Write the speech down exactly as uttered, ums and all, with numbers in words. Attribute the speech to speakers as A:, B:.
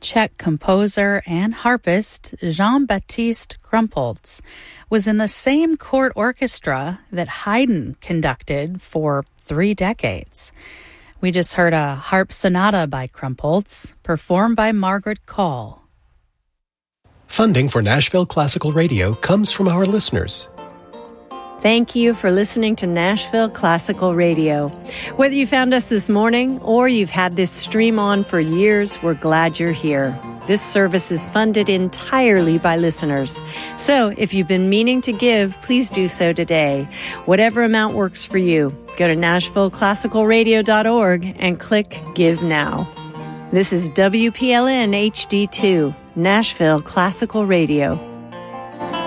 A: Czech composer and harpist Jean-Baptiste Krumpholz was in the same court orchestra that Haydn conducted for three decades. We just heard a harp sonata by Krumpholz, performed by Margaret Call.
B: Funding for Nashville Classical Radio comes from our listeners.
C: Thank you for listening to Nashville Classical Radio. Whether you found us this morning or you've had this stream on for years, we're glad you're here. This service is funded entirely by listeners. So if you've been meaning to give, please do so today. Whatever amount works for you. Go to nashville classical radio dot org and click Give Now. This is W P L N H D two, Nashville Classical Radio.